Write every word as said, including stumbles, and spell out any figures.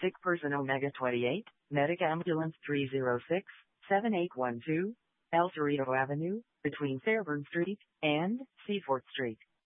Sick person Omega twenty-eight, Medic Ambulance three zero six, seven eight one two, El Cerrito Avenue, between Fairburn Street and Seafort Street.